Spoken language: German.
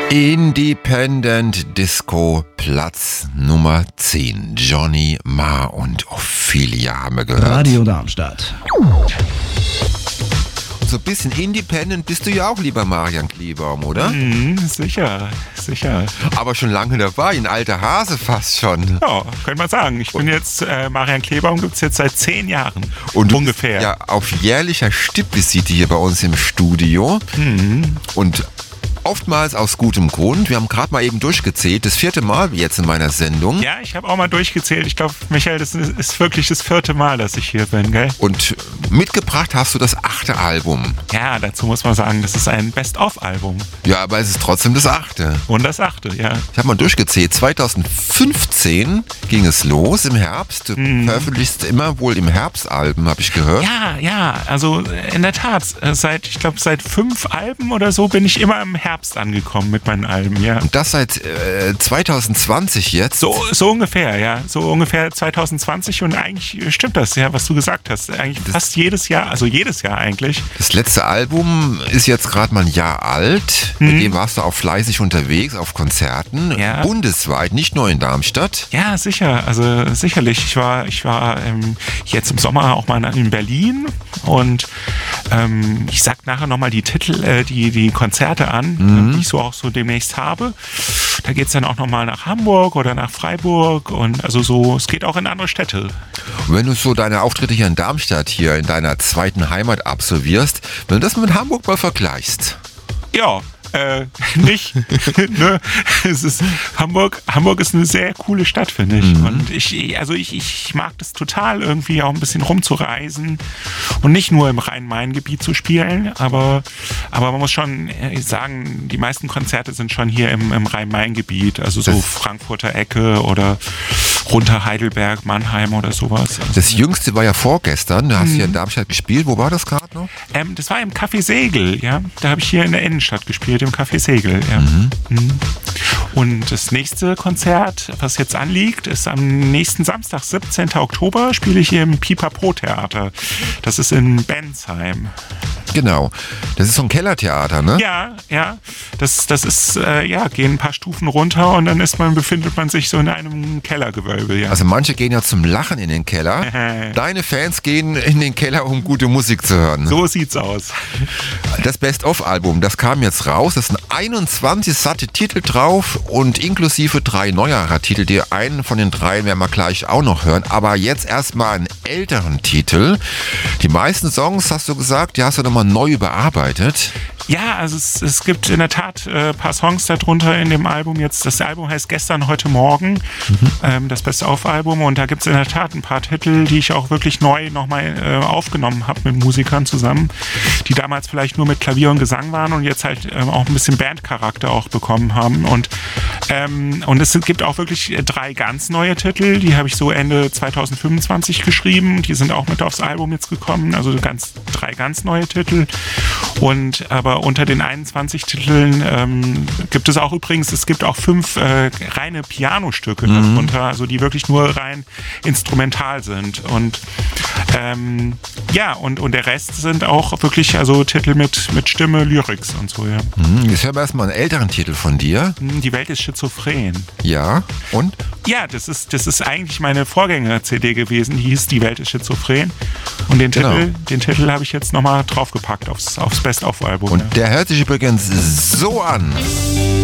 Independent Disco Platz Nummer 10. Johnny Marr und Ophelia haben wir gehört. Radio Darmstadt. So ein bisschen independent bist du ja auch, lieber Marian Kleebaum, oder? Sicher. Aber schon lange dabei, ein alter Hase fast schon. Ja, könnte man sagen. Ich bin jetzt, Marian Kleebaum gibt es jetzt seit 10 Jahren. Und ungefähr. Ja, auf jährlicher Stippvisite hier bei uns im Studio. Und oftmals aus gutem Grund. Wir haben gerade mal eben durchgezählt, das 4. Mal jetzt in meiner Sendung. Ja, ich habe auch mal durchgezählt. Ich glaube, Michael, das ist wirklich das 4. Mal, dass ich hier bin, gell? Und mitgebracht hast du das 8. Album. Ja, dazu muss man sagen, das ist ein Best-of-Album. Ja, aber es ist trotzdem das 8. Und das 8., ja. Ich habe mal durchgezählt, 2015 ging es los im Herbst. Du veröffentlichst immer wohl im Herbst Alben, habe ich gehört. Ja, also in der Tat, seit 5 Alben oder so bin ich immer im Herbst angekommen mit meinen Alben, ja. Und das seit 2020 jetzt? So ungefähr, ja. So ungefähr 2020 und eigentlich stimmt das, ja, was du gesagt hast. Eigentlich fast jedes Jahr, also jedes Jahr eigentlich. Das letzte Album ist jetzt gerade mal ein Jahr alt. Mit dem warst du auch fleißig unterwegs auf Konzerten. Ja. Bundesweit, nicht nur in Darmstadt. Ja, sicher. Also sicherlich. Ich war jetzt im Sommer auch mal in Berlin und ich sag nachher nochmal die Titel, die Konzerte an, die ich so demnächst habe. Da geht es dann auch nochmal nach Hamburg oder nach Freiburg und also so, es geht auch in andere Städte. Und wenn du so deine Auftritte hier in Darmstadt, hier in deiner zweiten Heimat absolvierst, wenn du das mit Hamburg mal vergleichst. Ja. Nicht. Ne? Es ist Hamburg ist eine sehr coole Stadt, finde ich. Und ich mag das total, irgendwie auch ein bisschen rumzureisen und nicht nur im Rhein-Main-Gebiet zu spielen, aber man muss schon sagen, die meisten Konzerte sind schon hier im Rhein-Main-Gebiet, also so Frankfurter Ecke oder runter Heidelberg, Mannheim oder sowas. Also, das Jüngste war ja vorgestern, da hast du hier in Darmstadt gespielt. Wo war das gerade noch? Das war im Café Segel, ja. Da habe ich hier in der Innenstadt gespielt, im Café Segel, ja. Und das nächste Konzert, was jetzt anliegt, ist am nächsten Samstag, 17. Oktober, spiele ich hier im Pipapo-Theater. Das ist in Bensheim. Genau. Das ist so ein Kellertheater, ne? Ja. Das ist, gehen ein paar Stufen runter und dann befindet man sich so in einem Kellergewölbe, ja. Also manche gehen ja zum Lachen in den Keller. Deine Fans gehen in den Keller, um gute Musik zu hören. So sieht's aus. Das Best-of-Album, das kam jetzt raus. Das sind 21 satte Titel drauf und inklusive 3 neuerer Titel. Einen von den 3 werden wir gleich auch noch hören. Aber jetzt erstmal einen älteren Titel. Die meisten Songs, hast du gesagt, die hast du nochmal neu überarbeitet. Ja, also es gibt in der Tat ein paar Songs darunter in dem Album jetzt. Das Album heißt Gestern, heute, morgen, das Best-of-Album. Und da gibt es in der Tat ein paar Titel, die ich auch wirklich neu nochmal aufgenommen habe mit Musikern zusammen, die damals vielleicht nur mit Klavier und Gesang waren und jetzt halt auch ein bisschen Bandcharakter auch bekommen haben. Und es gibt auch wirklich 3 ganz neue Titel, die habe ich so Ende 2025 geschrieben. Die sind auch mit aufs Album jetzt gekommen, also 3 ganz neue Titel. Aber unter den 21 Titeln gibt es auch 5 reine Pianostücke darunter, also die wirklich nur rein instrumental sind. Und und der Rest sind auch wirklich also Titel mit Stimme, Lyrics und so, ja. Jetzt hören wir erstmal einen älteren Titel von dir. Die Welt ist schizophren. Ja, und? Ja, das ist eigentlich meine Vorgänger-CD gewesen, die hieß Die Welt ist schizophren. Und den Titel habe ich jetzt nochmal draufgepackt aufs Best-of-Album. Und der hört sich übrigens so an.